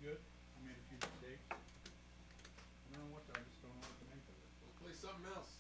good. I made a few mistakes. I don't know what, I just don't know what to make of it. We'll play something else.